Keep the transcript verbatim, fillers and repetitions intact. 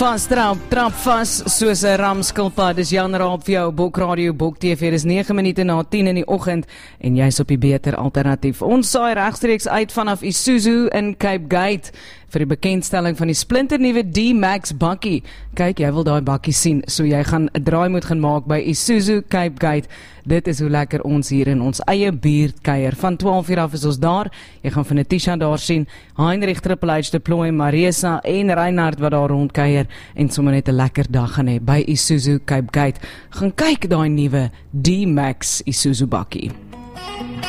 Vas trap, trap vas soos 'n ramskilpad. Dis Jan Raap vir jou Bokradio Bok T V. Dis nege minute na tien in die oggend en jy's op die beter alternatief. Ons saai regstreeks uit vanaf Isuzu in Cape Gate vir die bekendstelling van die splinternuwe D-Max bakkie. Kyk, jy wil daai bakkie sien, so jy gaan 'n draai moet gaan maak by Isuzu Cape Gate. Dit is hoe lekker ons hier in ons eie buurt kuier. Van twaalf uur af is ons daar. Jy gaan van Natisha daar sien, Heinrich Triple H Deploy, Marisa en Reinhard wat daar rondkuier en sommer net 'n lekker dag gaan hê by Isuzu Cape Gate. Gaan kyk daai nuwe D-Max Isuzu bakkie.